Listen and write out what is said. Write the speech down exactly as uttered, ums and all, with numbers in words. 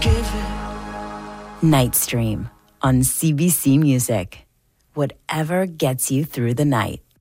Night Stream on C B C Music. Whatever gets you through the night.